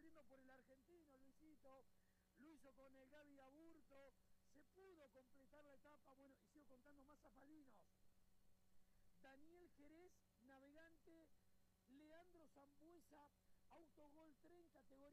sufriendo por el argentino, Luisito, lo hizo con el Gaby Aburto, se pudo completar la etapa, bueno, y sigo contando más zapalinos. Daniel Jerez, Navegante, Leandro Zambuesa, Autogol 3 en categoría